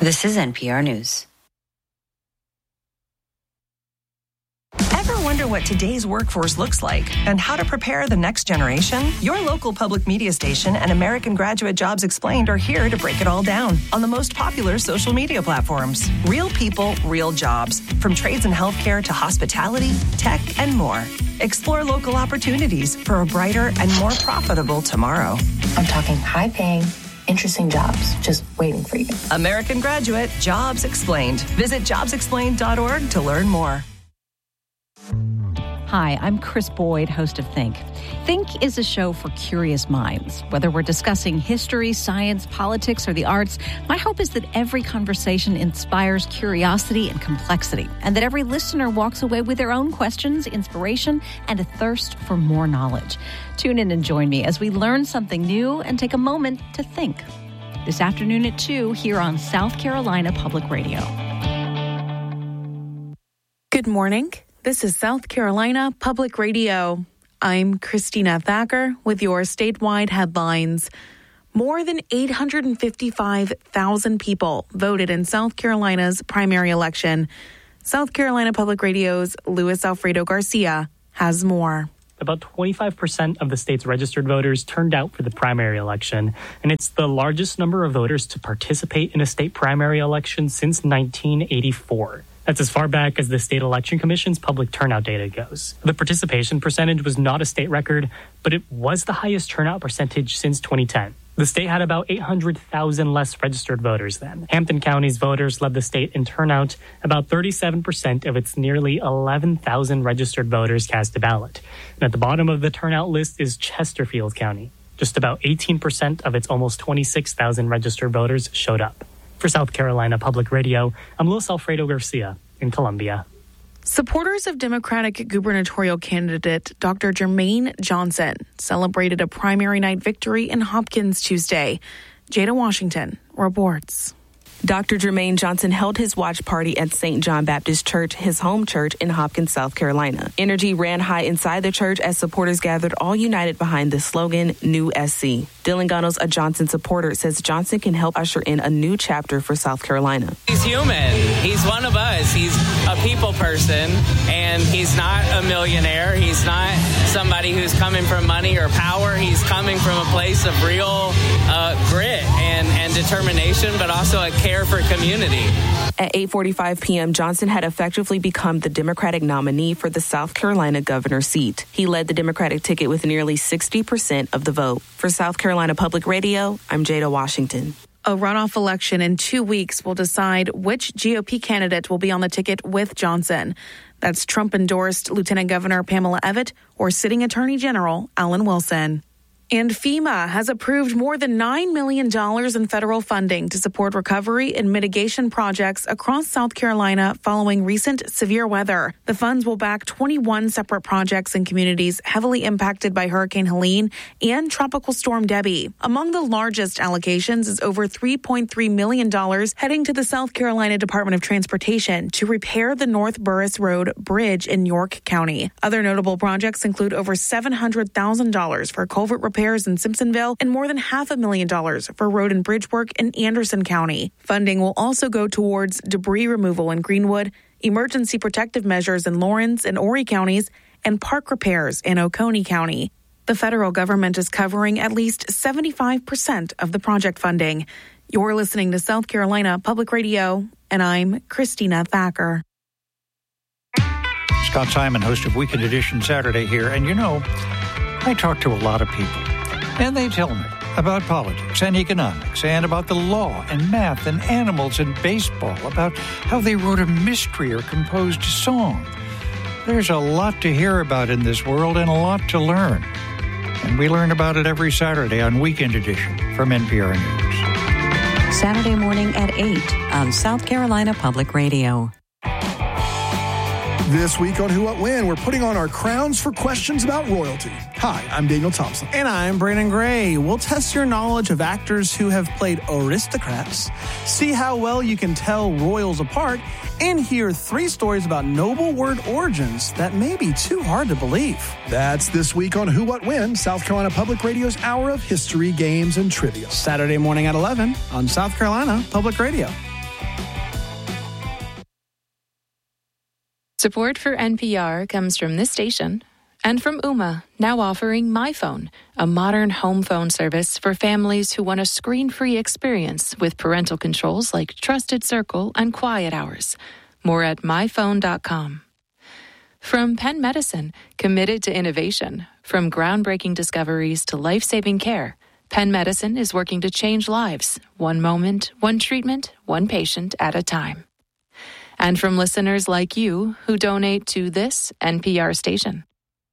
This is NPR News. Ever wonder what today's workforce looks like and how to prepare the next generation? Your local public media station and American Graduate Jobs Explained are here to break it all down on the most popular social media platforms. Real people, real jobs, from trades and healthcare to hospitality, tech, and more. Explore local opportunities for a brighter and more profitable tomorrow. I'm talking high-paying, interesting jobs just waiting for you. American Graduate Jobs Explained. Visit jobsexplained.org to learn more. Hi, I'm Chris Boyd, host of Think. Think is a show for curious minds. Whether we're discussing history, science, politics, or the arts, my hope is that every conversation inspires curiosity and complexity, and that every listener walks away with their own questions, inspiration, and a thirst for more knowledge. Tune in and join me as we learn something new and take a moment to think. This afternoon at 2 here on South Carolina Public Radio. Good morning. This is South Carolina Public Radio. I'm Christina Thacker with your statewide headlines. More than 855,000 people voted in South Carolina's primary election. South Carolina Public Radio's Luis Alfredo Garcia has more. About 25% of the state's registered voters turned out for the primary election, and it's the largest number of voters to participate in a state primary election since 1984. That's as far back as the State Election Commission's public turnout data goes. The participation percentage was not a state record, but it was the highest turnout percentage since 2010. The state had about 800,000 less registered voters then. Hampton County's voters led the state in turnout. About 37% of its nearly 11,000 registered voters cast a ballot. And at the bottom of the turnout list is Chesterfield County. Just about 18% of its almost 26,000 registered voters showed up. For South Carolina Public Radio, I'm Luis Alfredo Garcia in Columbia. Supporters of Democratic gubernatorial candidate Dr. Jermaine Johnson celebrated a primary night victory in Hopkins Tuesday. Jada Washington reports. Dr. Jermaine Johnson held his watch party at St. John Baptist Church, his home church in Hopkins, South Carolina. Energy ran high inside the church as supporters gathered all united behind the slogan, New SC. Dylan Gunnels, a Johnson supporter, says Johnson can help usher in a new chapter for South Carolina. He's human. He's one of us. He's a people person, and he's not a millionaire. He's not somebody who's coming from money or power. He's coming from a place of real grit and determination, but also a care for community. At 8:45 p.m., Johnson had effectively become the Democratic nominee for the South Carolina governor's seat. He led the Democratic ticket with nearly 60% of the vote. For South Carolina Public Radio, I'm Jada Washington. A runoff election in 2 weeks will decide which GOP candidate will be on the ticket with Johnson. That's Trump-endorsed Lieutenant Governor Pamela Evette or Sitting Attorney General Alan Wilson. And FEMA has approved more than $9 million in federal funding to support recovery and mitigation projects across South Carolina following recent severe weather. The funds will back 21 separate projects in communities heavily impacted by Hurricane Helene and Tropical Storm Debbie. Among the largest allocations is over $3.3 million heading to the South Carolina Department of Transportation to repair the North Burris Road Bridge in York County. Other notable projects include over $700,000 for culvert repairs in Simpsonville and more than $500,000 for road and bridge work in Anderson County. Funding will also go towards debris removal in Greenwood, emergency protective measures in Lawrence and Horry counties, and park repairs in Oconee County. The federal government is covering at least 75% of the project funding. You're listening to South Carolina Public Radio, and I'm Christina Thacker. Scott Simon, host of Weekend Edition Saturday here, and you know, I talk to a lot of people, and they tell me about politics and economics and about the law and math and animals and baseball, about how they wrote a mystery or composed a song. There's a lot to hear about in this world and a lot to learn. And we learn about it every Saturday on Weekend Edition from NPR News. Saturday morning at 8 on South Carolina Public Radio. This week on Who What When, we're putting on our crowns for questions about royalty. Hi, I'm Daniel Thompson. And I'm Brandon Gray. We'll test your knowledge of actors who have played aristocrats, see how well you can tell royals apart, and hear 3 stories about noble word origins that may be too hard to believe. That's this week on Who What When, South Carolina Public Radio's hour of history, games, and trivia. Saturday morning at 11 on South Carolina Public Radio. Support for NPR comes from this station and from Ooma, now offering MyPhone, a modern home phone service for families who want a screen-free experience with parental controls like Trusted Circle and Quiet Hours. More at myphone.com. From Penn Medicine, committed to innovation. From groundbreaking discoveries to life-saving care, Penn Medicine is working to change lives, one moment, one treatment, one patient at a time. And from listeners like you who donate to this NPR station.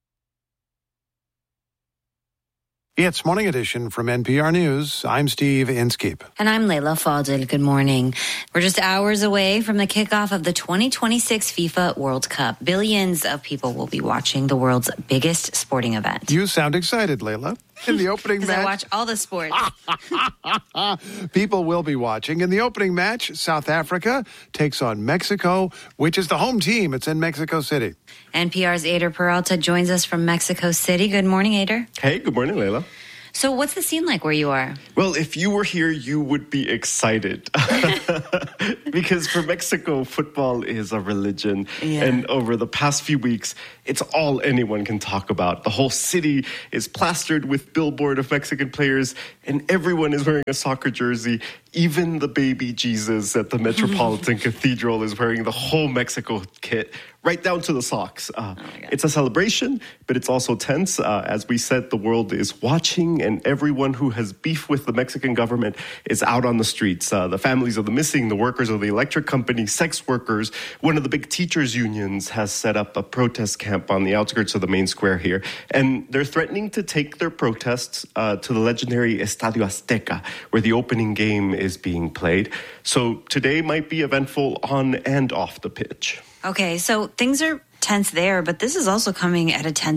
It's Morning Edition from NPR News. I'm Steve Inskeep. And I'm Layla Fadel. Good morning. We're just hours away from the kickoff of the 2026 FIFA World Cup. Billions of people will be watching the world's biggest sporting event. You sound excited, Layla. In the opening match, I watch all the sports. People will be watching. In the opening match, South Africa takes on Mexico, which is the home team. It's in Mexico City. NPR's Ader Peralta joins us from Mexico City. Good morning, Ader. Hey, good morning, Layla. So what's the scene like where you are? Well, if you were here, you would be excited. Because for Mexico, football is a religion. Yeah. And over the past few weeks, it's all anyone can talk about. The whole city is plastered with billboard of Mexican players, and everyone is wearing a soccer jersey. Even the baby Jesus at the Metropolitan Cathedral is wearing the whole Mexico kit, right down to the socks. It's a celebration, but it's also tense. As we said, the world is watching, and everyone who has beef with the Mexican government is out on the streets. The families of the missing, the workers of the electric company, sex workers. One of the big teachers' unions has set up a protest camp on the outskirts of the main square here. And they're threatening to take their protests to the legendary Estadio Azteca, where the opening game is being played. So today might be eventful on and off the pitch. Okay, so things are tense there, but this is also coming at a tense